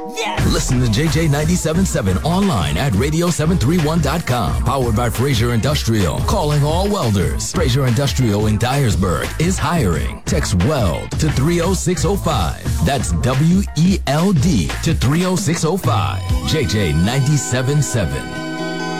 Yes! Listen to JJ 97.7 online at radio731.com. Powered by Fraser Industrial. Calling all welders. Fraser Industrial in Dyersburg is hiring. Text WELD to 30605. That's WELD to 30605. JJ 97.7.